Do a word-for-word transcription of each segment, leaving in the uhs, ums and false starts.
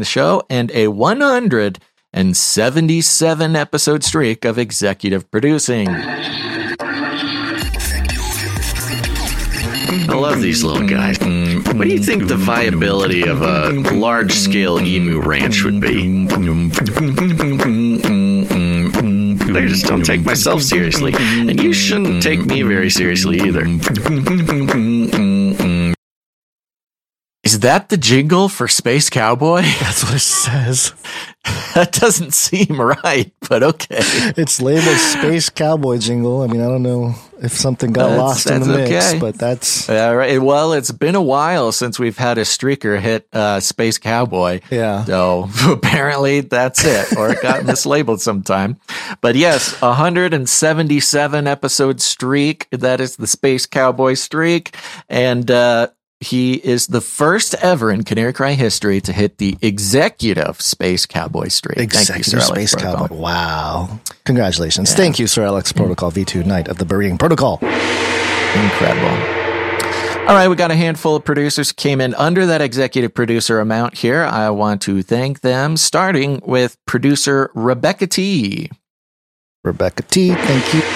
the show and a one hundred seventy-seven episode streak of executive producing. I love these little guys. What do you think the viability of a large-scale emu ranch would be? I just don't take myself seriously, and you shouldn't take me very seriously either. Is that the jingle for Space Cowboy? That's what it says. That doesn't seem right, but okay. It's labeled Space Cowboy jingle. I mean, I don't know if something got That's- lost in the that's mix, okay. but that's... All right. Well, it's been a while since we've had a streaker hit uh, Space Cowboy. Yeah. So apparently that's it, or it got mislabeled sometime. But yes, one hundred seventy-seven episode streak. That is the Space Cowboy streak. And uh, he is the first ever in Canary Cry history to hit the executive Space Cowboy streak. Executive Thank you, Sir Space Alex Protocol. Cowboy. Wow. Congratulations. Yeah. Thank you, Sir Alex Protocol, V two Knight of the Berean Protocol. Incredible. All right, we got a handful of producers who came in under that executive producer amount here. I want to thank them, starting with producer Rebecca T. Rebecca T, thank you.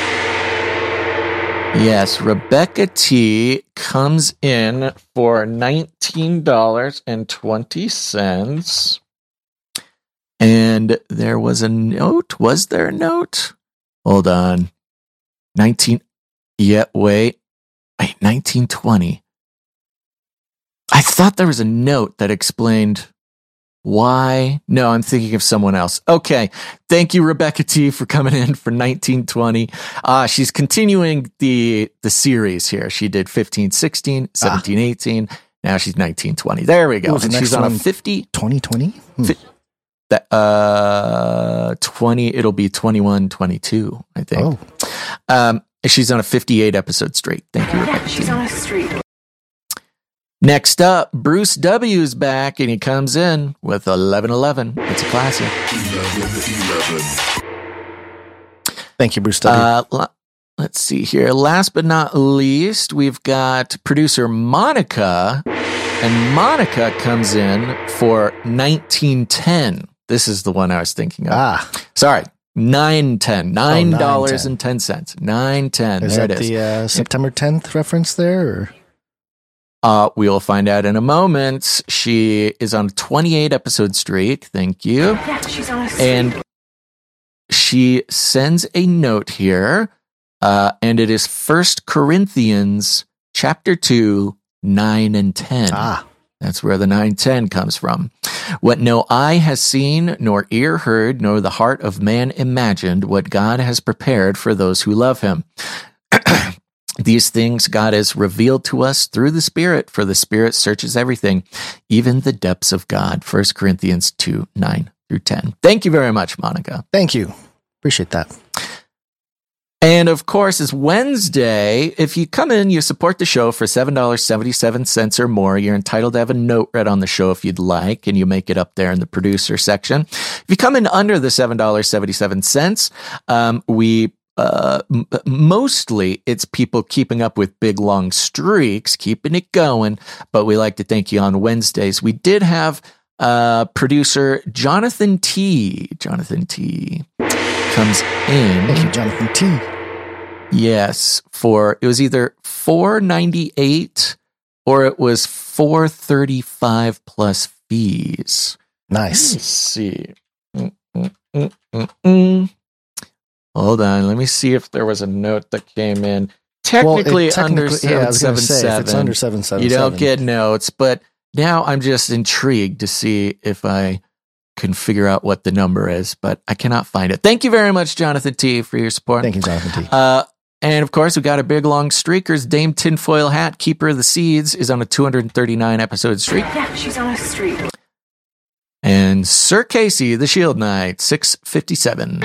Yes, Rebecca T comes in for nineteen dollars and twenty cents. And there was a note. Was there a note? Hold on. nineteen. Yeah, wait. Wait, nineteen twenty. I thought there was a note that explained why. No, I'm thinking of someone else. Okay. Thank you, Rebecca T, for coming in for nineteen twenty. Uh, she's continuing the the series here. She did fifteen sixteen, seventeen eighteen. Now she's nineteen twenty. There we go. What was the And next she's on one? a fifty. twenty twenty? Hmm. Fi- that, uh, twenty, it'll be twenty-one twenty-two, I think. Oh. Um, she's on a fifty-eight episode streak. Thank you, Rebecca. She's T. on a streak. Next up, Bruce W's back, and he comes in with eleven eleven. It's a classic. Thank you, Bruce W. Uh, la- let's see here. Last but not least, we've got producer Monica, and Monica comes in for nineteen ten. This is the one I was thinking of. ah, Sorry, nine ten. Nine dollars and ten cents. Nine ten. is There that it is. the uh, September tenth reference there? Or? Uh, we'll find out in a moment. She is on a twenty-eight episode streak. Thank you. Yeah, she's on a streak. And she sends a note here, uh, and it is First Corinthians chapter two, nine and ten. Ah, That's where the nine ten comes from. What no eye has seen, nor ear heard, nor the heart of man imagined, what God has prepared for those who love him. These things God has revealed to us through the Spirit, for the Spirit searches everything, even the depths of God. First Corinthians two, nine through ten. Thank you very much, Monica. thank you. Appreciate that. And of course, it's Wednesday. If you come in, you support the show for seven dollars and seventy-seven cents or more. You're entitled to have a note read on the show if you'd like, and you make it up there in the producer section. If you come in under the seven dollars and seventy-seven cents, um, we Uh, m- mostly it's people keeping up with big long streaks, keeping it going. But we like to thank you on Wednesdays. We did have uh, producer Jonathan T. Jonathan T. comes in. Thank you, Jonathan T. Yes, for it was either four ninety-eight or it was four thirty-five plus fees. Nice. Let's see. Mm, mm, mm, mm, mm. Hold on. Let me see if there was a note that came in. Technically, it under technically- yeah, I seven was seven gonna say, if it's seven. under seven seven You don't seven. get notes, but now I'm just intrigued to see if I can figure out what the number is, but I cannot find it. Thank you very much, Jonathan T, for your support. Thank you, Jonathan T. Uh, and of course, we got a big long streakers. Dame Tinfoil Hat, Keeper of the Seeds, is on a two hundred thirty-nine episode streak. Yeah, she's on a streak. And Sir Casey, the Shield Knight, six fifty-seven.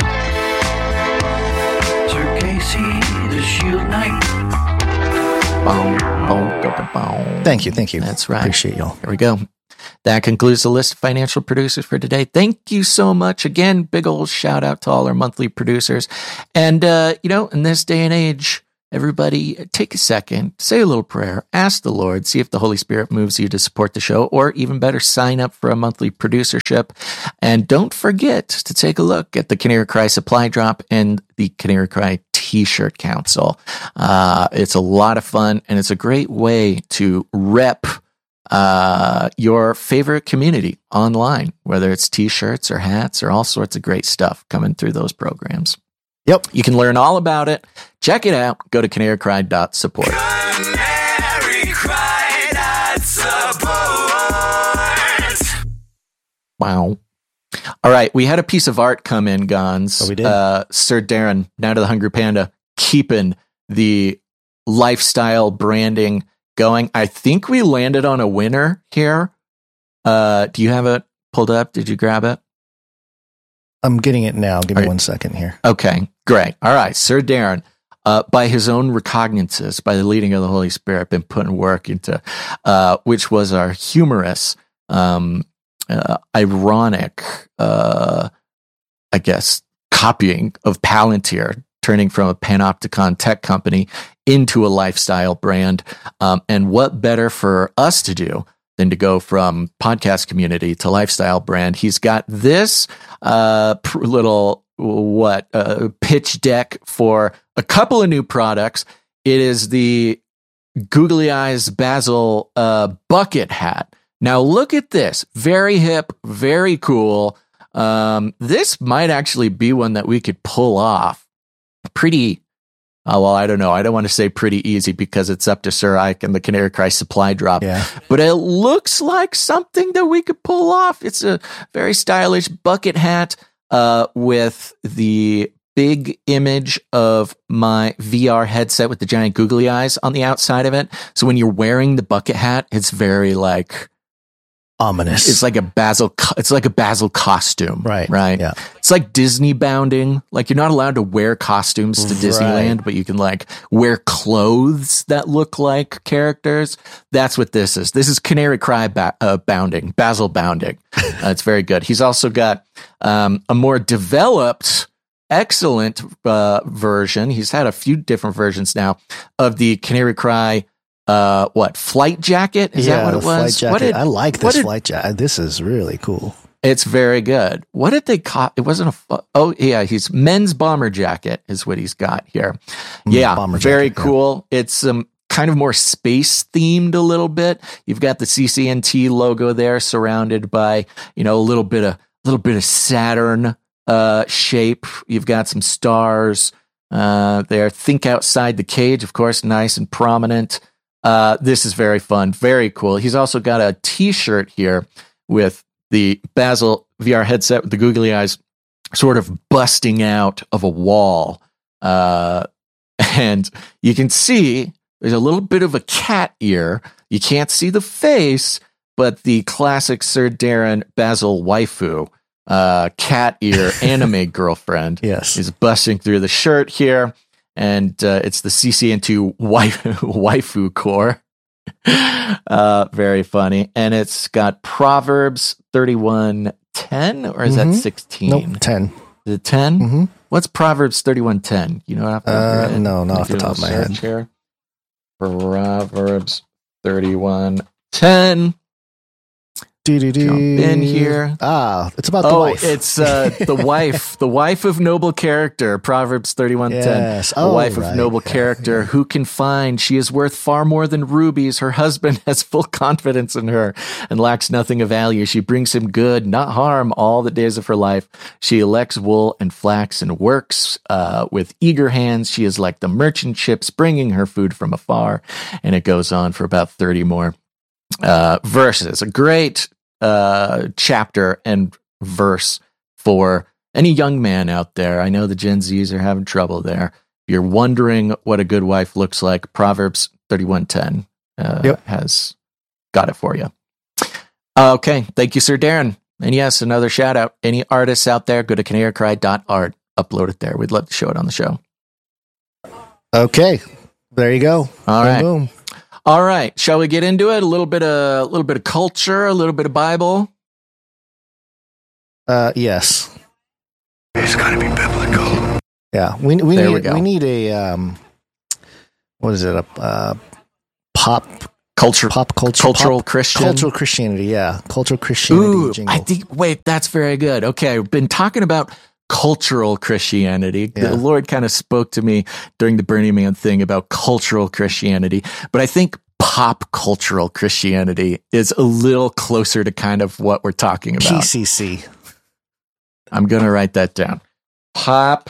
Sir Casey, the Shield Knight. Boom, boom, boom, boom. Thank you, thank you. That's right. Appreciate y'all. There we go. That concludes the list of financial producers for today. Thank you so much. Again, big old shout out to all our monthly producers. And, uh, you know, in this day and age, everybody take a second, say a little prayer, ask the Lord, see if the Holy Spirit moves you to support the show, or even better, sign up for a monthly producership. And don't forget to take a look at the Canary Cry Supply Drop and the Canary Cry T-shirt Council. Uh, it's a lot of fun, and it's a great way to rep uh, your favorite community online, whether it's T-shirts or hats or all sorts of great stuff coming through those programs. Yep. You can learn all about it. Check it out. Go to canary cry dot support. Wow. All right. We had a piece of art come in, Gons. Oh, we did? Uh, Sir Darren, now to the Hungry Panda, keeping the lifestyle branding going. I think we landed on a winner here. Uh, do you have it pulled up? Did you grab it? I'm getting it now. Give me Are- one second here. Okay, great. All right. Sir Darren, uh, by his own recognizance, by the leading of the Holy Spirit, been putting work into, uh, which was our humorous, um, uh, ironic, uh, I guess, copying of Palantir, turning from a panopticon tech company into a lifestyle brand. Um, and what better for us to do than to go from podcast community to lifestyle brand? He's got this uh, pr- little what uh, pitch deck for a couple of new products. It is the Googly Eyes Basil uh, bucket hat. Now look at this, very hip, very cool. Um, this might actually be one that we could pull off. Pretty. Oh, well, I don't know. I don't want to say pretty easy because it's up to Sir Ike and the Canary Cry Supply Drop. Yeah. But it looks like something that we could pull off. It's a very stylish bucket hat uh, with the big image of my V R headset with the giant googly eyes on the outside of it. So when you're wearing the bucket hat, it's very like Ominous. it's like a Basil. co- It's like a Basil costume, Right, Right. yeah. It's like Disney bounding. Like you're not allowed to wear costumes to Right. Disneyland, but you can like wear clothes that look like characters. That's what this is. This is Canary Cry ba- uh, bounding, Basil bounding. Uh, it's very good. He's also got um, a more developed, excellent uh, version. He's had a few different versions now of the Canary Cry. Uh, what flight jacket? Is yeah, that what the it was? flight jacket. What did, I like what this did- flight jacket. This is really cool. It's very good. What did they call? It wasn't a. fu- Oh yeah, he's men's bomber jacket is what he's got here. Mm, Yeah, bomber very jacket, yeah. cool. It's um kind of more space themed a little bit. You've got the C C N T logo there, surrounded by you know a little bit of little bit of Saturn uh shape. You've got some stars uh there. Think outside the cage, of course, nice and prominent. Uh, this is very fun, very cool. He's also got a T-shirt here with the Basil V R headset with the googly eyes sort of busting out of a wall. Uh, and you can see there's a little bit of a cat ear. You can't see the face, but the classic Sir Darren Basil waifu, uh, cat ear anime girlfriend Yes. is busting through the shirt here. And uh, it's the C C N two waifu, waifu core. uh, very funny. And it's got Proverbs thirty-one ten, or is Mhm. that sixteen? Nope, ten. Is it ten? Mm-hmm. What's Proverbs thirty-one ten? You know off the top of your Uh, head? no, not Let off me the do a top of my little head. search here. Proverbs thirty-one ten. Jump Jump in here. Ah, it's about the Oh, wife. it's uh, the wife, the wife of noble character. Proverbs thirty-one ten. Yes. The Oh, wife right. of noble Yeah, character. yeah. Who can find? She is worth far more than rubies. Her husband has full confidence in her and lacks nothing of value. She brings him good, not harm, all the days of her life. She elects wool and flax and works uh, with eager hands. She is like the merchant ships bringing her food from afar. And it goes on for about thirty more uh, verses. A great uh, chapter and verse for any young man out there. I know the Gen Zs are having trouble there. If you're wondering what a good wife looks like, Proverbs thirty-one ten uh, Yep. has got it for you. Okay. Thank you, Sir Darren. And yes, another shout out. Any artists out there, go to canary cry dot art. Upload it there. We'd love to show it on the show. Okay. There you go. All Boom, right. boom. All right. Shall we get into it? A little bit of a little bit of culture, a little bit of Bible. Uh, yes. It's got to be biblical. Yeah. We we There need we go. we need a um what is it? A uh, pop Culture, pop culture, cultural pop, Christian, cultural Christianity. Yeah, cultural Christianity. Ooh, jingle. I think. Wait, that's very good. Okay, I've been talking about cultural Christianity. Yeah. The Lord kind of spoke to me during the Burning Man thing about cultural Christianity, but I think pop cultural Christianity is a little closer to kind of what we're talking about. P C C. I'm going to write that down. Pop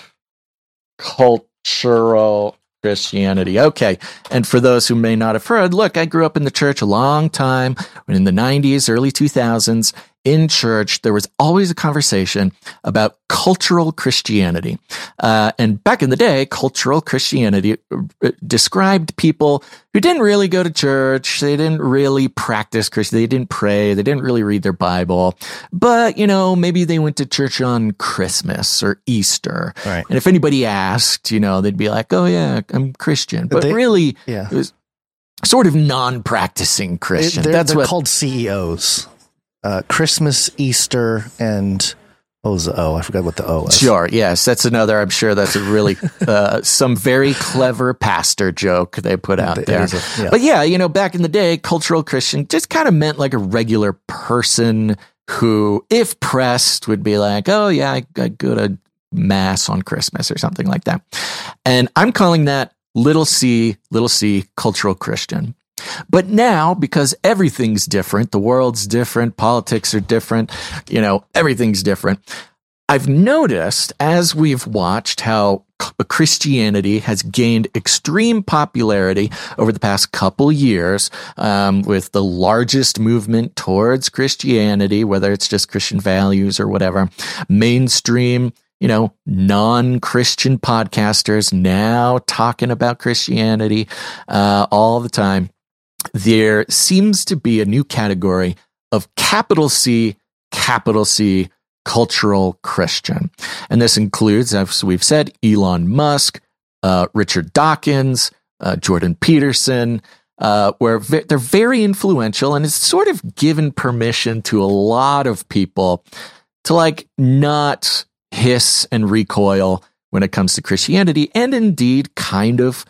cultural Christianity. Okay. And for those who may not have heard, look, I grew up in the church a long time. In the nineties, early two thousands, in church, there was always a conversation about cultural Christianity. Uh, and back in the day, cultural Christianity uh, described people who didn't really go to church. They didn't really practice Christian. They didn't pray. They didn't really read their Bible. But, you know, maybe they went to church on Christmas or Easter. Right. And if anybody asked, you know, they'd be like, oh, yeah, I'm Christian. But They- really, Yeah. it was sort of non-practicing Christian. They're, That's they're what called C E Os. Uh, Christmas, Easter, and what was the O? I forgot what the O was. Sure. Yes, that's another. I'm sure that's a really uh, some very clever pastor joke they put out It there. is a- yeah. But yeah, you know, back in the day, cultural Christian just kind of meant like a regular person who, if pressed, would be like, "Oh yeah, I, I go to mass on Christmas or something like that." And I'm calling that little c, little c, cultural Christian. But now, because everything's different, the world's different, politics are different, you know, everything's different. I've noticed as we've watched how Christianity has gained extreme popularity over the past couple years, um, with the largest movement towards Christianity, whether it's just Christian values or whatever, mainstream, you know, non-Christian podcasters now talking about Christianity uh, all the time. There seems to be a new category of capital C, capital C, cultural Christian. And this includes, as we've said, Elon Musk, uh, Richard Dawkins, uh, Jordan Peterson, uh, where ve- they're very influential, and it's sort of given permission to a lot of people to like not hiss and recoil when it comes to Christianity, and indeed kind of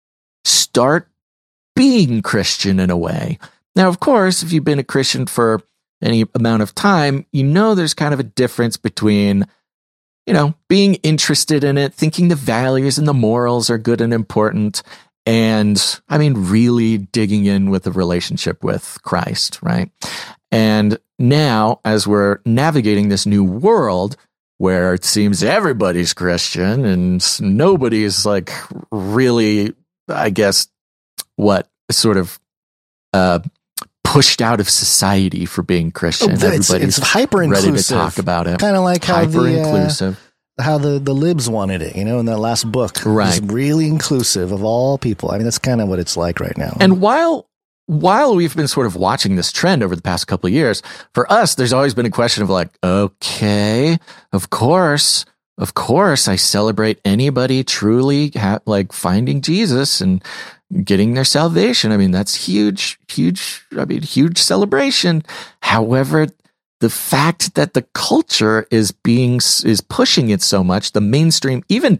start being Christian in a way. Now, of course, if you've been a Christian for any amount of time, you know there's kind of a difference between, you know, being interested in it, thinking the values and the morals are good and important, and, I mean, really digging in with the relationship with Christ, right? And now, as we're navigating this new world where it seems everybody's Christian and nobody's like really, I guess, what sort of uh, pushed out of society for being Christian. Oh, it's, Everybody's it's hyper ready to inclusive. talk about it. Kind of like how Hyper the uh, inclusive. how the, the libs wanted it, you know, in that last book. Right. It's really inclusive of all people. I mean, that's kind of what it's like right now. And while while we've been sort of watching this trend over the past couple of years, for us, there's always been a question of like, okay, of course, of course, I celebrate anybody truly ha- like finding Jesus and getting their salvation. I mean, that's huge, huge, I mean, huge celebration. However, the fact that the culture is being, is pushing it so much, the mainstream, even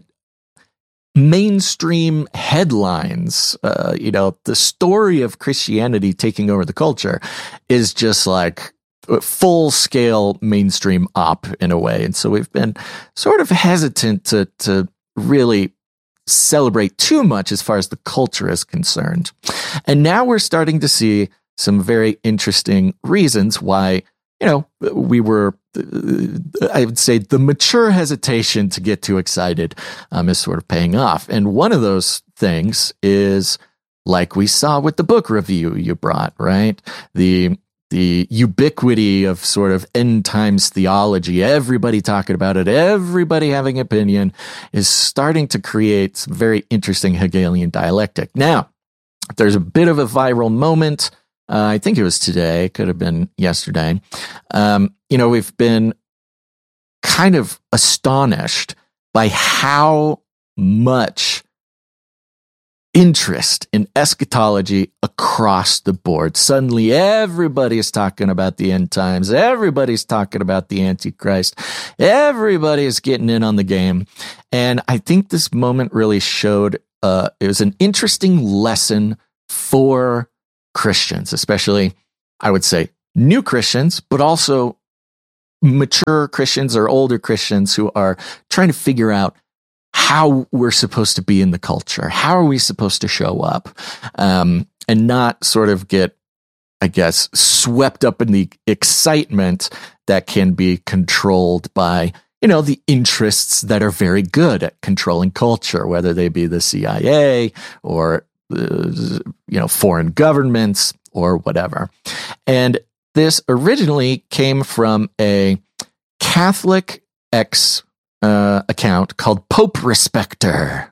mainstream headlines, uh, you know, the story of Christianity taking over the culture is just like full scale mainstream op in a way. And so we've been sort of hesitant to, to really celebrate too much as far as the culture is concerned. And now we're starting to see some very interesting reasons why, you know, we were, I would say the mature hesitation to get too excited um, is sort of paying off. And one of those things is like we saw with the book review you brought, right? The the ubiquity of sort of end times theology, everybody talking about it, everybody having opinion, is starting to create some very interesting Hegelian dialectic. Now, there's a bit of a viral moment. Uh, I think it was today, could have been yesterday. Um, you know, we've been kind of astonished by how much interest in eschatology across the board. Suddenly, everybody is talking about the end times. Everybody's talking about the Antichrist. Everybody is getting in on the game. And I think this moment really showed uh, it was an interesting lesson for Christians, especially, I would say, new Christians, but also mature Christians or older Christians who are trying to figure out how we're supposed to be in the culture. How are we supposed to show up? Um, and not sort of get, I guess, swept up in the excitement that can be controlled by, you know, the interests that are very good at controlling culture, whether they be the C I A or, uh, you know, foreign governments or whatever. And this originally came from a Catholic X uh, account called Pope Respecter.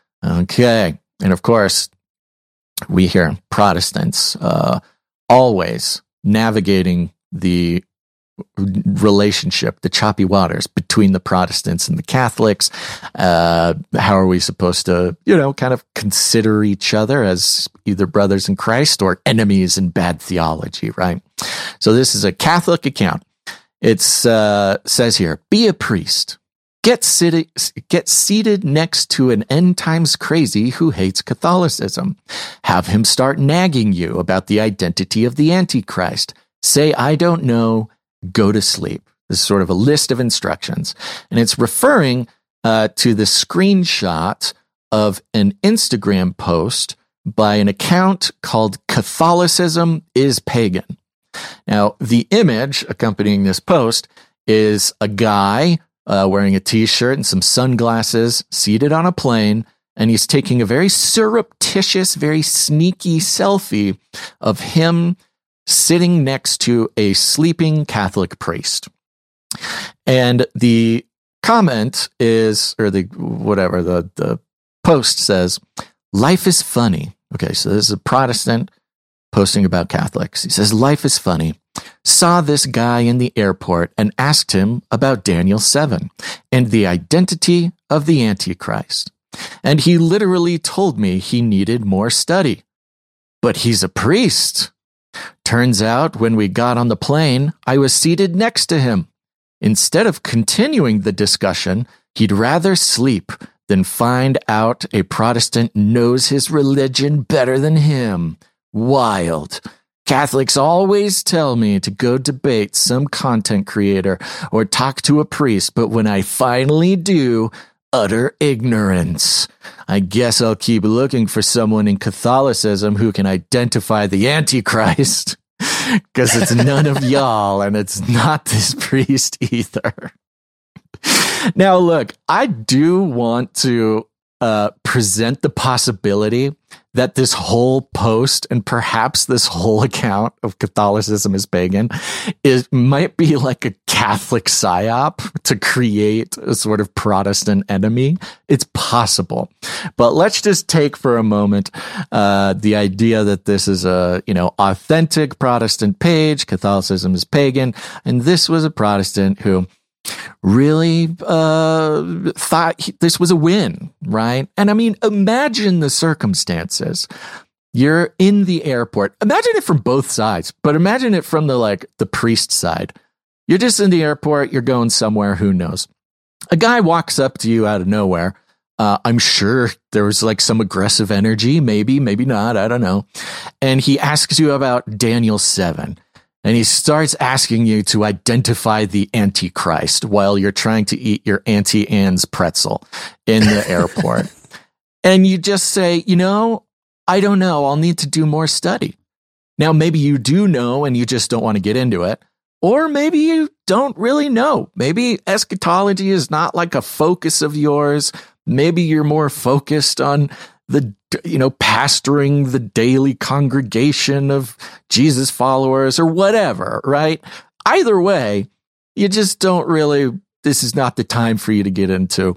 Okay. And of course, we hear Protestants uh, always navigating the relationship, the choppy waters between the Protestants and the Catholics. Uh, how are we supposed to, you know, kind of consider each other as either brothers in Christ or enemies in bad theology, right? So this is a Catholic account. It's uh, says here, be a priest. Get seated, get seated next to an end times crazy who hates Catholicism. Have him start nagging you about the identity of the Antichrist. Say, I don't know. Go to sleep. This is sort of a list of instructions. And it's referring uh, to the screenshot of an Instagram post by an account called Catholicism is Pagan. Now, the image accompanying this post is a guy uh, wearing a t-shirt and some sunglasses, seated on a plane, and he's taking a very surreptitious, very sneaky selfie of him sitting next to a sleeping Catholic priest. And the comment is, or the whatever, the, the post says, life is funny. Okay, so this is a Protestant posting about Catholics. He says, life is funny. Saw this guy in the airport and asked him about Daniel seven and the identity of the Antichrist. And he literally told me he needed more study. But he's a priest. Turns out when we got on the plane, I was seated next to him. Instead of continuing the discussion, he'd rather sleep than find out a Protestant knows his religion better than him. Wild. Catholics always tell me to go debate some content creator or talk to a priest, but when I finally do, utter ignorance. I guess I'll keep looking for someone in Catholicism who can identify the Antichrist, because it's none of y'all, and it's not this priest either. Now, look, I do want to uh, present the possibility that this whole post and perhaps this whole account of Catholicism is Pagan is might be like a Catholic psyop to create a sort of Protestant enemy. It's possible, but let's just take for a moment uh, the idea that this is a you know authentic Protestant page. Catholicism is Pagan, and this was a Protestant who really uh, thought he, this was a win, right? And I mean, imagine the circumstances. You're in the airport. Imagine it from both sides, but imagine it from the like the priest side. You're just in the airport. You're going somewhere. Who knows? A guy walks up to you out of nowhere. Uh, I'm sure there was like some aggressive energy, maybe, maybe not. I don't know. And he asks you about Daniel seven. And he starts asking you to identify the Antichrist while you're trying to eat your Auntie Anne's pretzel in the airport. And you just say, you know, I don't know. I'll need to do more study. Now, maybe you do know and you just don't want to get into it. Or maybe you don't really know. Maybe eschatology is not like a focus of yours. Maybe you're more focused on the, you know, pastoring the daily congregation of Jesus followers or whatever, right? Either way, you just don't really, this is not the time for you to get into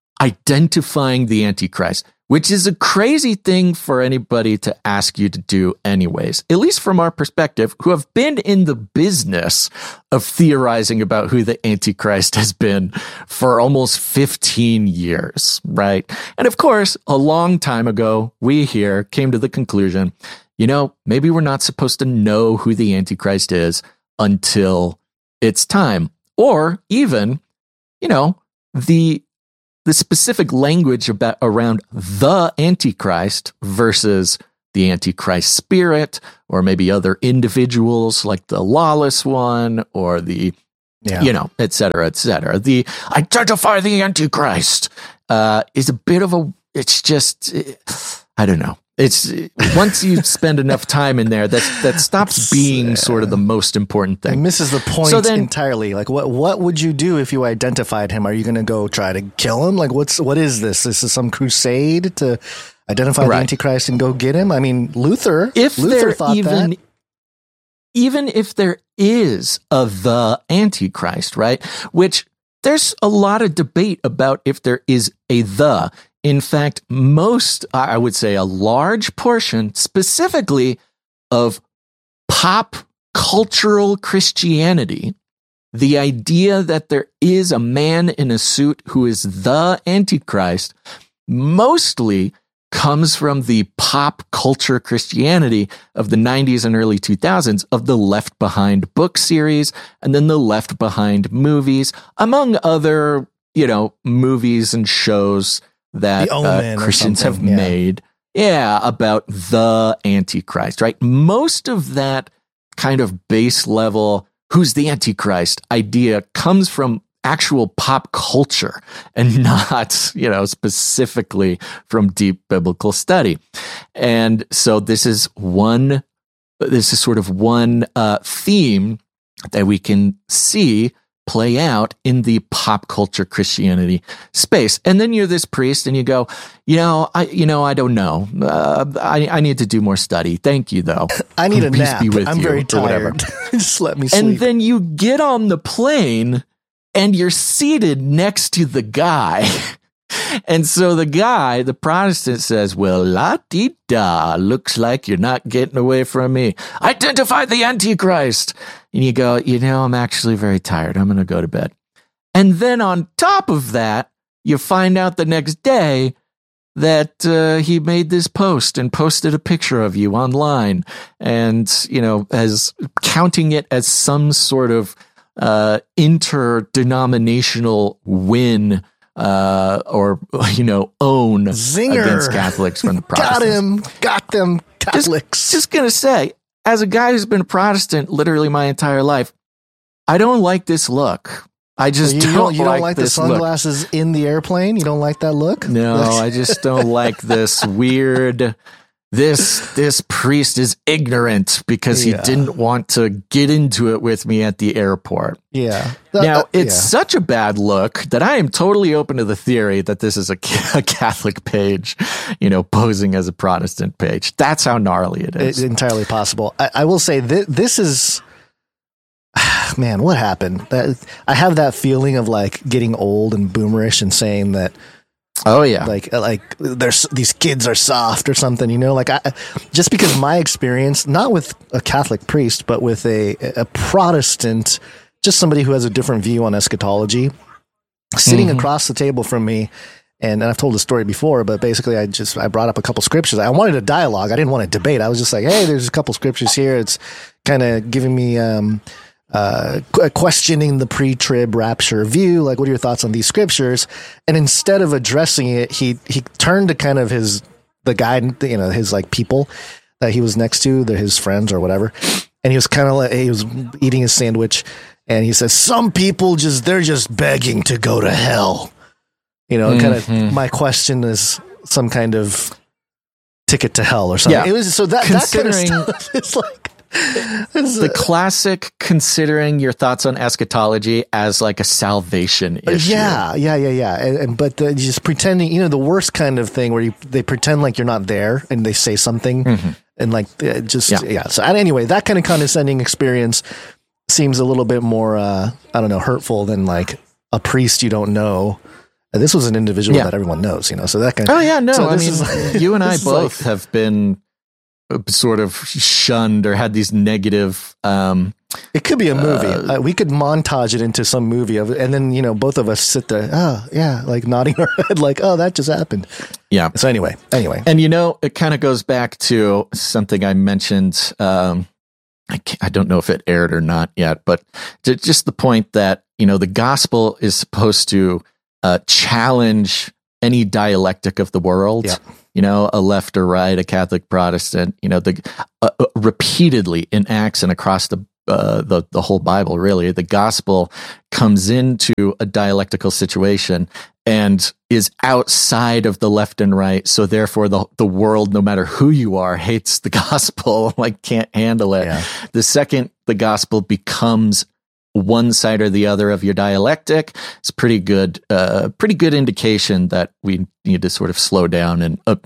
identifying the Antichrist, which is a crazy thing for anybody to ask you to do anyways, at least from our perspective, who have been in the business of theorizing about who the Antichrist has been for almost fifteen years, right? And of course, a long time ago, we here came to the conclusion, you know, maybe we're not supposed to know who the Antichrist is until it's time. Or even, you know, the the specific language about around the Antichrist versus the Antichrist spirit, or maybe other individuals like the lawless one, or the, yeah. you know, et cetera, et cetera. The identify the Antichrist uh, is a bit of a, it's just, I don't know. It's once you spend enough time in there, that that stops being uh, sort of the most important thing. It misses the point so then, entirely. Like, what what would you do if you identified him? Are you going to go try to kill him? Like, what's what is this? This is some crusade to identify right. the Antichrist and go get him? I mean, Luther. If Luther thought even, that. Even if there is a the Antichrist, right? Which there's a lot of debate about if there is a the. In fact, most, I would say a large portion specifically of pop cultural Christianity, the idea that there is a man in a suit who is the Antichrist, mostly comes from the pop culture Christianity of the nineties and early two thousands, of the Left Behind book series, and then the Left Behind movies, among other, you know, movies and shows that uh, Christians have yeah. made, yeah, about the Antichrist, right? Most of that kind of base level, who's the Antichrist idea comes from actual pop culture and not, you know, specifically from deep biblical study. And so this is one, this is sort of one uh, theme that we can see play out in the pop culture Christianity space. And then you're this priest and you go, you know, I, you know, I don't know. Uh, I, I need to do more study. Thank you though. I need a Peace nap. Be with I'm you, very tired. Just let me sleep. And then you get on the plane and you're seated next to the guy. And so the guy, the Protestant, says, well, la-di-da, looks like you're not getting away from me. Identify the Antichrist. And you go, you know, I'm actually very tired. I'm going to go to bed. And then on top of that, you find out the next day that uh, he made this post and posted a picture of you online and, you know, as counting it as some sort of uh, interdenominational win Uh, or, you know, own Zinger. Against Catholics from the Protestants. Got him. Got them Catholics. Just, just going to say, as a guy who's been a Protestant literally my entire life, I don't like this look. I just you don't, don't, you like don't like this the sunglasses look. in the airplane? You don't like that look? No, I just don't like this weird... This this priest is ignorant because yeah. he didn't want to get into it with me at the airport. Yeah. Now, uh, it's yeah. such a bad look that I am totally open to the theory that this is a, a Catholic page, you know, posing as a Protestant page. That's how gnarly it is. It's entirely possible. I, I will say th- this is, man, what happened? That, I have that feeling of like getting old and boomerish and saying that, oh yeah, like like there's these kids are soft or something, you know. Like I, just because my experience, not with a Catholic priest, but with a a Protestant, just somebody who has a different view on eschatology, sitting mm-hmm. across the table from me, and, and I've told the story before, but basically I just I brought up a couple scriptures. I wanted a dialogue. I didn't want to debate. I was just like, hey, there's a couple scriptures here. It's kind of giving me. Um, Uh, questioning the pre-trib rapture view, like, what are your thoughts on these scriptures? And instead of addressing it, he he turned to kind of his the guy, you know, his like people that he was next to, the, his friends or whatever, and he was kind of like he was eating his sandwich, and he says, "Some people just they're just begging to go to hell." You know, mm-hmm. kind of. My question is some kind of ticket to hell or something. Yeah. It was so that that kind of stuff is like. The classic considering your thoughts on eschatology as like a salvation issue. Yeah, yeah, yeah, yeah. And, and but the, just pretending, you know, the worst kind of thing where you, they pretend like you're not there and they say something mm-hmm. and like uh, just yeah. yeah. So anyway, that kind of condescending experience seems a little bit more uh, I don't know, hurtful than like a priest you don't know. And this was an individual yeah. that everyone knows, you know. So that kind of oh yeah, no, so I mean, is, you and I both like, have been sort of shunned or had these negative um it could be a movie uh, uh, we could montage it into some movie of it, and then, you know, both of us sit there, oh yeah, like nodding our head like, oh, that just happened. Yeah. So anyway anyway and you know, it kind of goes back to something I mentioned. um I, can't, I don't know if it aired or not yet, but just the point that, you know, the gospel is supposed to uh, challenge any dialectic of the world. Yeah. You know, a left or right, a Catholic, Protestant. You know, the uh, uh, repeatedly in Acts and across the uh, the the whole Bible, really, the gospel comes into a dialectical situation and is outside of the left and right. So therefore, the the world, no matter who you are, hates the gospel, like can't handle it. Yeah. The second the gospel becomes one side or the other of your dialectic, it's pretty good, uh, pretty good indication that we need to sort of slow down and uh,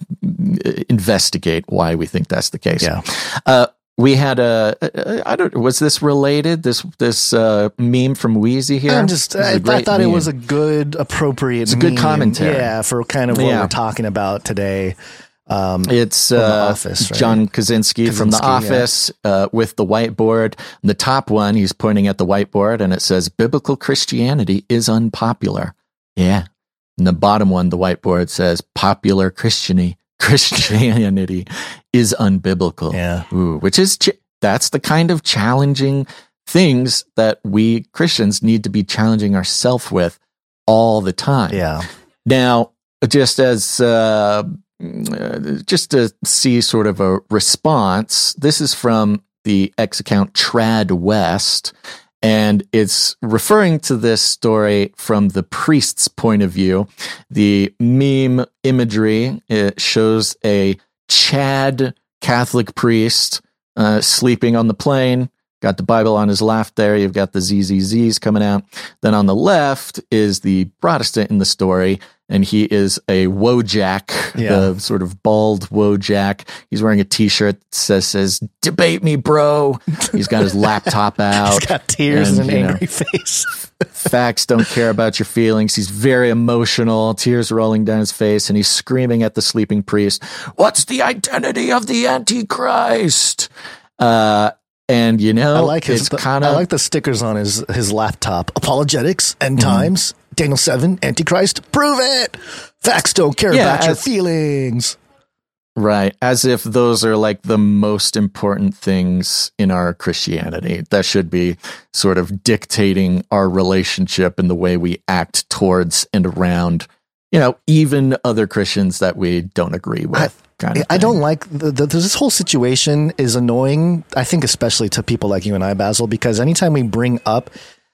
investigate why we think that's the case. Yeah. Uh, we had a, I don't, was this related? This this uh, meme from Wheezy here? I'm just, This is a I, I great thought meme. it was a good, appropriate It's a good meme, commentary. Yeah, for kind of what Yeah. we're talking about today. Um, It's The uh, Office, right? John Krasinski, from The Krasinski, yeah. Office uh, with the whiteboard. The top one, he's pointing at the whiteboard, and it says, "Biblical Christianity is unpopular." Yeah. And the bottom one, the whiteboard says, "Popular Christianity Christianity is unbiblical." Yeah. Ooh, which is ch- that's the kind of challenging things that we Christians need to be challenging ourselves with all the time. yeah. Now, just as uh, uh, just to see sort of a response, this is from the X account Trad West, and it's referring to this story from the priest's point of view. The meme imagery, it shows a Chad Catholic priest uh, sleeping on the plane. Got the Bible on his lap there. You've got the Z Z Zs coming out. Then on the left is the Protestant in the story, and he is a Wojak, Yeah. the sort of bald Wojak. He's wearing a T-shirt that says, says "Debate me, bro." He's got his laptop out. He's got tears and, and an you know, angry face. Facts don't care about your feelings. He's very emotional, tears rolling down his face, and he's screaming at the sleeping priest, "What's the identity of the Antichrist?" Uh, and you know, I like his. it's the- kind I of like the stickers on his his laptop. Apologetics, end Mm-hmm. times, Daniel seven, Antichrist. Prove it. Facts don't care Yeah, about your as- feelings. right, as if those are like the most important things in our Christianity. That should be sort of dictating our relationship and the way we act towards and around, you know, even other Christians that we don't agree with. kind of I thing. don't like the, the, this whole situation is annoying. I think especially to people like you and I, Basil, because anytime we bring up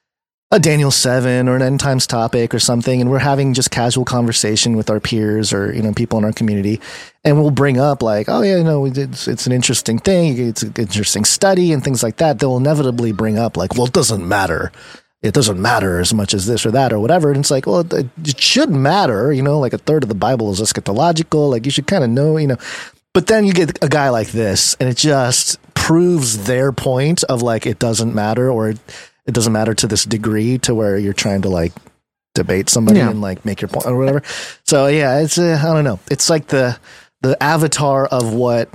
a Daniel seven or an end times topic or something, and we're having just casual conversation with our peers or, you know, people in our community, and we'll bring up like, oh yeah, you know, it's, it's an interesting thing. It's an interesting study and things like that. They'll inevitably bring up like, well, it doesn't matter. It doesn't matter as much as this or that or whatever. And it's like, well, it, it should matter, you know, like a third of the Bible is eschatological. Like you should kind of know, you know, but then you get a guy like this and it just proves their point of like, it doesn't matter, or it, it doesn't matter to this degree to where you're trying to like debate somebody Yeah. and like make your point or whatever. So yeah, it's, uh, I don't know. It's like the, the avatar of what,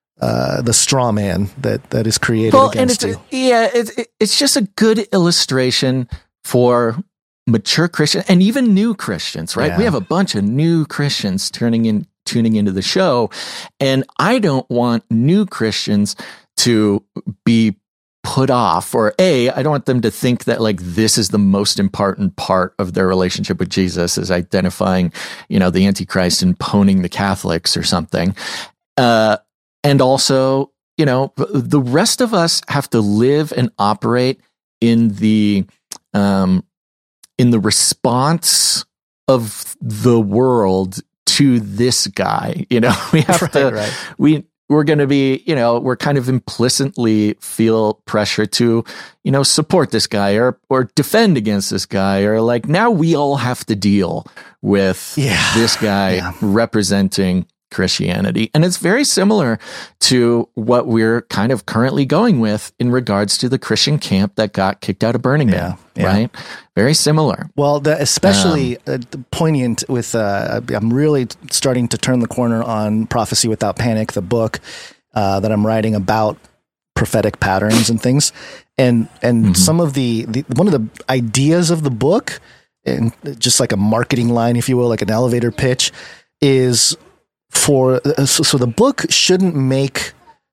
uh, the straw man that, that is created Well, and against it's you. yeah, it's it- it's just a good illustration for mature Christians and even new Christians, right? Yeah. We have a bunch of new Christians turning in, tuning into the show, and I don't want new Christians to be put off, or a, I don't want them to think that like this is the most important part of their relationship with Jesus is identifying, you know, the Antichrist and poning the Catholics or something. Uh, and also, you know, the rest of us have to live and operate in the um, in the response of the world to this guy. You know, we have Right, to right. we we're going to be, you know, we're kind of implicitly feel pressure to, you know, support this guy or or defend against this guy, or like now we all have to deal with Yeah. this guy Yeah. representing Christianity. And it's very similar to what we're kind of currently going with in regards to the Christian camp that got kicked out of Burning Man, Yeah, yeah. right? Very similar. Well, the, especially Um, uh, the poignant with, uh, I'm really starting to turn the corner on Prophecy Without Panic, the book uh, that I'm writing about prophetic patterns and things. And, and Mm-hmm. some of the, the, one of the ideas of the book, and just like a marketing line, if you will, like an elevator pitch, is for, uh, so, so the book shouldn't make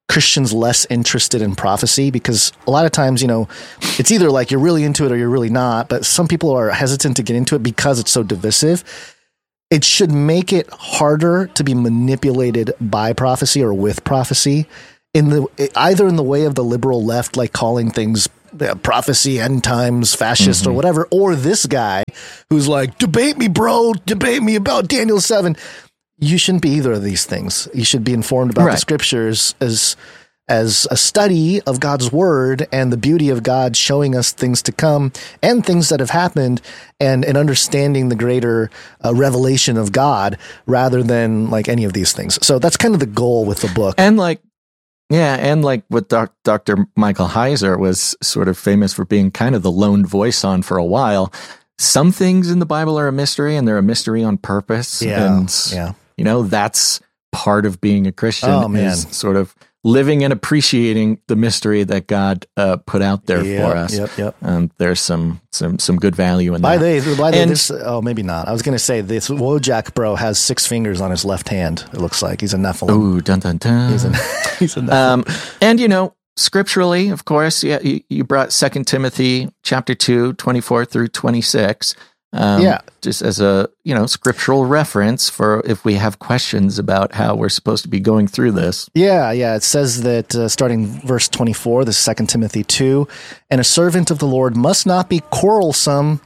Christians less interested in prophecy, because a lot of times, you know, it's either like you're really into it or you're really not, but some people are hesitant to get into it because it's so divisive. It should make it harder to be manipulated by prophecy or with prophecy, in the either in the way of the liberal left, like calling things uh, prophecy, end times, fascist, mm-hmm. or whatever, or this guy who's like, debate me, bro, debate me about Daniel seven. You shouldn't be either of these things. You should be informed about right. the scriptures as as a study of God's word and the beauty of God showing us things to come and things that have happened, and, and understanding the greater uh, revelation of God rather than like any of these things. So that's kind of the goal with the book. And like, yeah, and like what doc, Doctor Michael Heiser was sort of famous for being kind of the lone voice on for a while. Some things in the Bible are a mystery, and they're a mystery on purpose. Yeah, and, yeah. you know, that's part of being a Christian, oh, man. is sort of living and appreciating the mystery that God uh, put out there yep, for us. Yep, yep. Um, there's some some some good value in by that. The, by the and, this, oh, maybe not. I was going to say this Wojak bro has six fingers on his left hand. It looks like he's a Nephilim. Ooh, dun dun dun. He's a, he's a Nephilim. Um, and you know, scripturally, of course, yeah, you, you brought Second Timothy chapter two, twenty-four through twenty-six. Um, yeah. Just as a, you know, scriptural reference for if we have questions about how we're supposed to be going through this. Yeah, yeah. It says that uh, starting verse twenty-four, this is Second Timothy two, and a servant of the Lord must not be quarrelsome.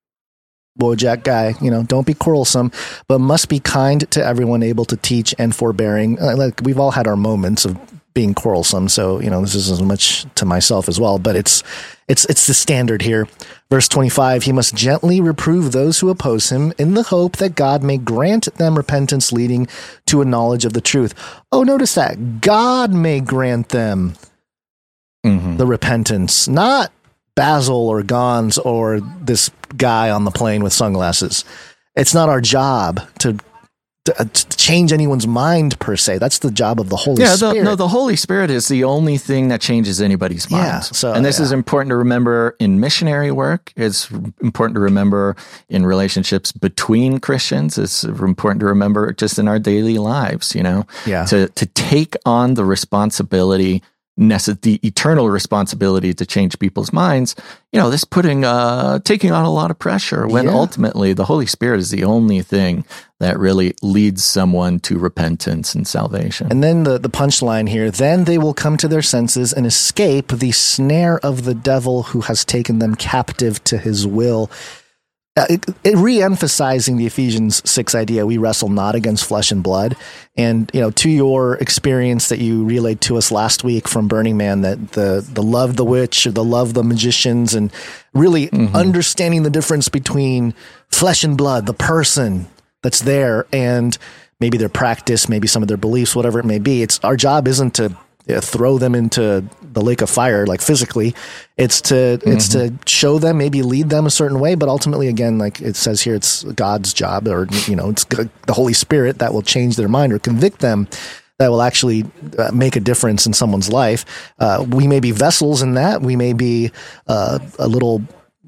Wojak guy, you know, don't be quarrelsome, but must be kind to everyone, able to teach and forbearing. Uh, like we've all had our moments of being quarrelsome, so you know this is as much to myself as well, but it's it's it's the standard here. Verse twenty-five, he must gently reprove those who oppose him in the hope that God may grant them repentance leading to a knowledge of the truth. Oh, notice that God may grant them mm-hmm. the repentance, not Basil or Gons or this guy on the plane with sunglasses. It's not our job to To, to change anyone's mind per se. That's the job of the Holy yeah, Spirit. The, no, the Holy Spirit is the only thing that changes anybody's mind. Yeah, so, and this yeah. is important to remember in missionary work. It's important to remember in relationships between Christians. It's important to remember just in our daily lives, you know, yeah. to, to take on the responsibility, the eternal responsibility to change people's minds. You know, this putting, uh, taking on a lot of pressure when yeah. ultimately the Holy Spirit is the only thing that really leads someone to repentance and salvation. And then the, the punchline here, then they will come to their senses and escape the snare of the devil who has taken them captive to his will. Uh, it, it re-emphasizing the Ephesians six idea, we wrestle not against flesh and blood. And, you know, to your experience that you relayed to us last week from Burning Man, that the, the love the witch, or the love the magicians, and really mm-hmm. understanding the difference between flesh and blood, the person that's there, and maybe their practice, maybe some of their beliefs, whatever it may be. It's our job isn't to uh, throw them into the lake of fire, like physically. It's to mm-hmm. it's to show them, maybe lead them a certain way, but ultimately, again, like it says here, it's God's job, or you know, it's the Holy Spirit that will change their mind or convict them, that will actually uh, make a difference in someone's life. Uh, we may be vessels in that. We may be uh, a little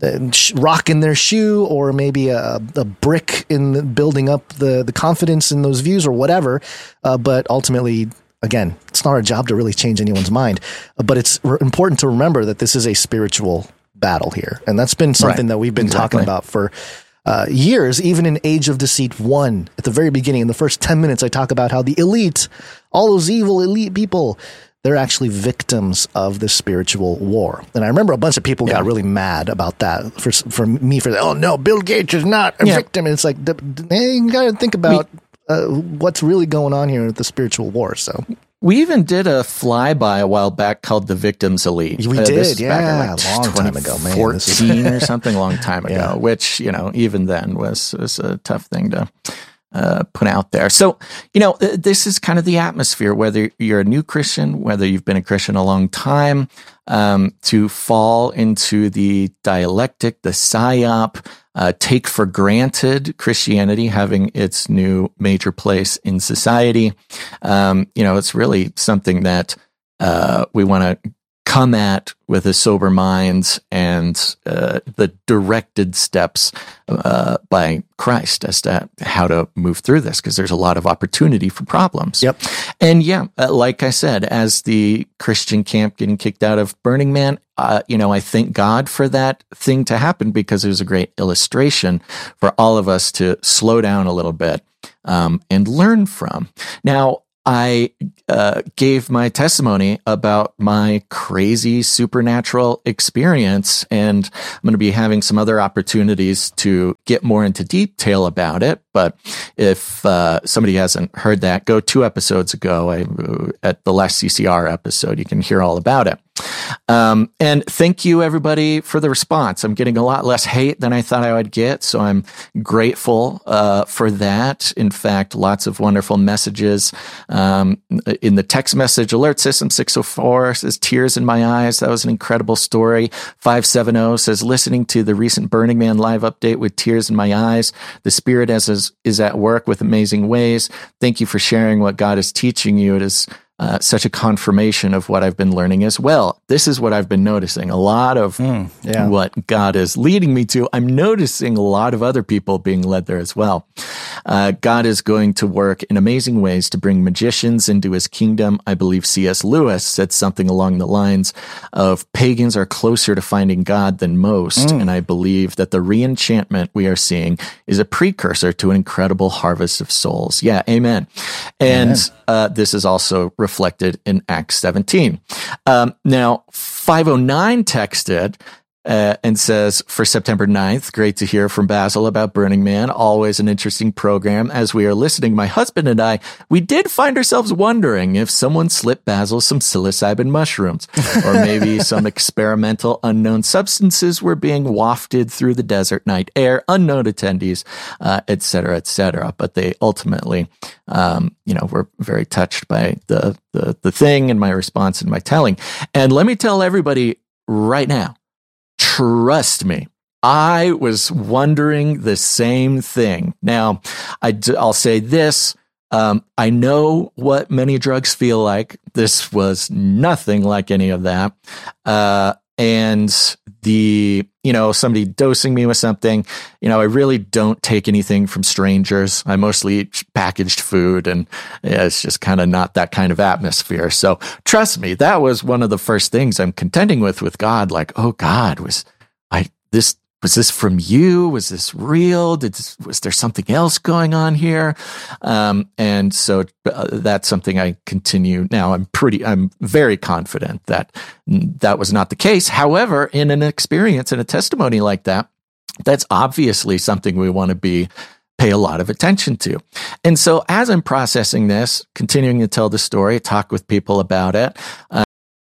rock in their shoe, or maybe a, a brick in the, building up the, the confidence in those views, or whatever. Uh, but ultimately, again, it's not our job to really change anyone's mind. Uh, but it's re- important to remember that this is a spiritual battle here. And that's been something right. that we've been exactly. talking about for uh, years, even in Age of Deceit one. At the very beginning, in the first ten minutes, I talk about how the elite, all those evil elite people, they're actually victims of this spiritual war. And I remember a bunch of people yeah. got really mad about that for for me for, oh no, Bill Gates is not a yeah. victim. And it's like, hey, you got to think about we, uh, what's really going on here with the spiritual war. So we even did a flyby a while back called The Victims Elite. We uh, did, yeah, like long time ago, man. fourteen or something, long time ago, yeah. which, you know, even then was, was a tough thing to Uh, put out there. So, you know, th- this is kind of the atmosphere, whether you're a new Christian, whether you've been a Christian a long time, um, to fall into the dialectic, the psyop, uh, take for granted Christianity having its new major place in society. Um, you know, it's really something that uh, we want to come at with a sober mind and uh, the directed steps uh, by Christ as to how to move through this, because there's a lot of opportunity for problems. Yep. And yeah, uh, like I said, as the Christian camp getting kicked out of Burning Man, uh, you know, I thank God for that thing to happen because it was a great illustration for all of us to slow down a little bit um, and learn from. Now, I uh, gave my testimony about my crazy supernatural experience, and I'm going to be having some other opportunities to get more into detail about it. But if uh, somebody hasn't heard that, go two episodes ago I, at the last C C R episode. You can hear all about it. Um, and thank you, everybody, for the response. I'm getting a lot less hate than I thought I would get, so I'm grateful uh, for that. In fact, lots of wonderful messages. Um, in the text message alert system, six oh four says, tears in my eyes. That was an incredible story. five seventy says, listening to the recent Burning Man live update with tears in my eyes. The Spirit as is, is at work with amazing ways. Thank you for sharing what God is teaching you. It is Uh, such a confirmation of what I've been learning as well. This is what I've been noticing. A lot of Mm, yeah. what God is leading me to. I'm noticing a lot of other people being led there as well. Uh, God is going to work in amazing ways to bring magicians into his kingdom. I believe C S Lewis said something along the lines of pagans are closer to finding God than most. Mm. And I believe that the re-enchantment we are seeing is a precursor to an incredible harvest of souls. Yeah, amen. And uh, this is also reflected in Acts seventeen. Um, now, five oh nine texted uh, and says, for September ninth, great to hear from Basil about Burning Man. Always an interesting program. As we are listening, my husband and I, we did find ourselves wondering if someone slipped Basil some psilocybin mushrooms, or maybe some experimental unknown substances were being wafted through the desert night air, unknown attendees, uh, et cetera, et cetera. But they ultimately, um, you know, were very touched by the, the, the thing and my response and my telling. And let me tell everybody right now, trust me, I was wondering the same thing. Now, I d- I'll say this. Um, I know what many drugs feel like. This was nothing like any of that. Uh, and the, you know, somebody dosing me with something, you know, I really don't take anything from strangers. I mostly eat packaged food, and yeah, it's just kind of not that kind of atmosphere. So trust me, that was one of the first things I'm contending with with God. Like, oh God, was I this was this from you? Was this real? Did this, was there something else going on here? Um, and so uh, that's something I continue now. I'm pretty, I'm very confident that that was not the case. However, in an experience, in a testimony like that, that's obviously something we want to be pay a lot of attention to. And so as I'm processing this, continuing to tell the story, talk with people about it,